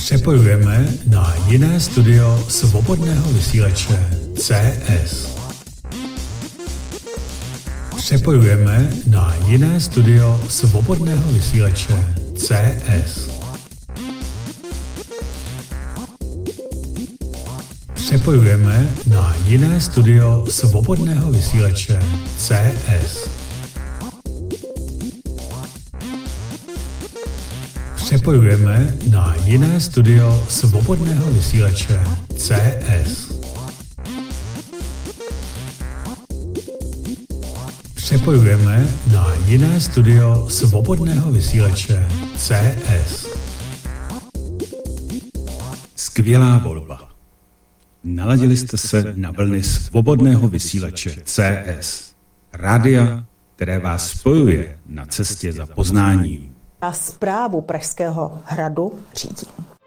Přepojujeme na jiné studio svobodného vysílače CS. Přepojujeme na jiné studio svobodného vysílače CS. Přepojujeme na jiné studio svobodného vysílače CS. Přepojujeme na jiné studio svobodného vysílače CS. Přepojujeme na jiné studio svobodného vysílače CS. Skvělá volba. Naladili jste se na vlny svobodného vysílače CS. Rádia, které vás spojuje na cestě za poznáním. A správu Pražského hradu řídí.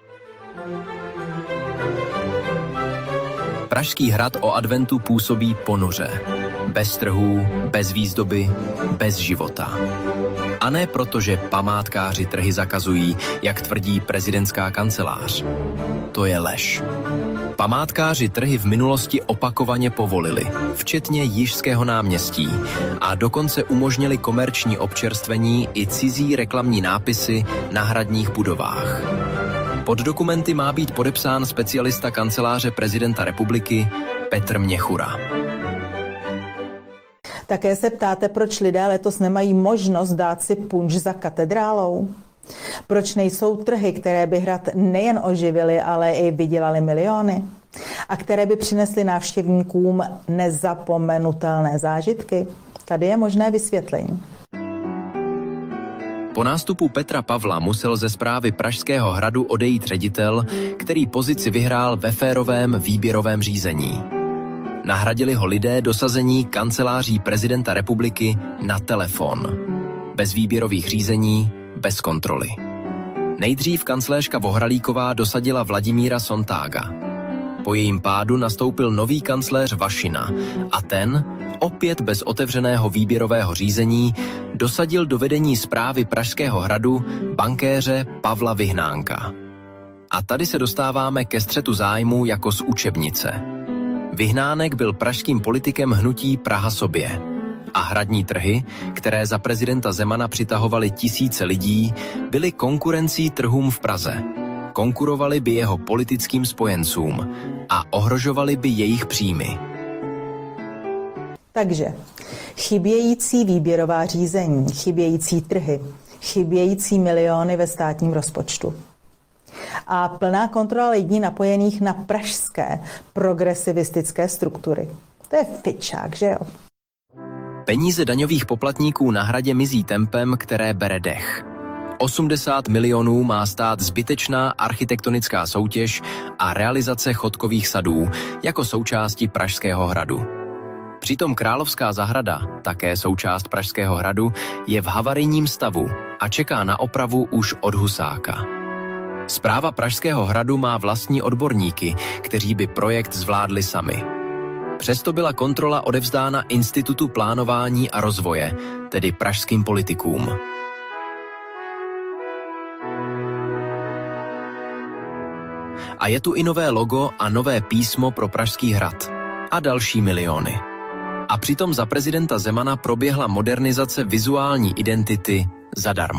Pražský hrad o adventu působí ponuře. Bez trhů, bez výzdoby, bez života. A ne proto, že památkáři trhy zakazují, jak tvrdí prezidentská kancelář. To je lež. Památkáři trhy v minulosti opakovaně povolili, včetně Jižského náměstí, a dokonce umožnili komerční občerstvení i cizí reklamní nápisy na hradních budovách. Pod dokumenty má být podepsán specialista kanceláře prezidenta republiky Petr Měchura. Také se ptáte, proč lidé letos nemají možnost dát si punč za katedrálou? Proč nejsou trhy, které by hrad nejen oživily, ale i vydělaly miliony? A které by přinesly návštěvníkům nezapomenutelné zážitky? Tady je možné vysvětlení. Po nástupu Petra Pavla musel ze správy Pražského hradu odejít ředitel, který pozici vyhrál ve férovém výběrovém řízení. Nahradili ho lidé dosazení kanceláří prezidenta republiky na telefon. Bez výběrových řízení, bez kontroly. Nejdřív kancléřka Vohralíková dosadila Vladimíra Sontága. Po jejím pádu nastoupil nový kancléř Vašina a ten, opět bez otevřeného výběrového řízení, dosadil do vedení správy Pražského hradu bankéře Pavla Vyhnánka. A tady se dostáváme ke střetu zájmů jako z učebnice. Vyhnánek byl pražským politikem hnutí Praha sobě. A hradní trhy, které za prezidenta Zemana přitahovaly tisíce lidí, byly konkurencí trhům v Praze. Konkurovali by jeho politickým spojencům a ohrožovali by jejich příjmy. Takže chybějící výběrová řízení, chybějící trhy, chybějící miliony ve státním rozpočtu. A plná kontrola lidí napojených na pražské progresivistické struktury. To je fičák, že jo? Peníze daňových poplatníků na hradě mizí tempem, které bere dech. 80 milionů má stát zbytečná architektonická soutěž a realizace chodkových sadů jako součásti Pražského hradu. Přitom Královská zahrada, také součást Pražského hradu, je v havarijním stavu a čeká na opravu už od Husáka. Správa Pražského hradu má vlastní odborníky, kteří by projekt zvládli sami. Přesto byla kontrola odevzdána Institutu plánování a rozvoje, tedy pražským politikům. A je tu i nové logo a nové písmo pro Pražský hrad. A další miliony. A přitom za prezidenta Zemana proběhla modernizace vizuální identity zadarmo.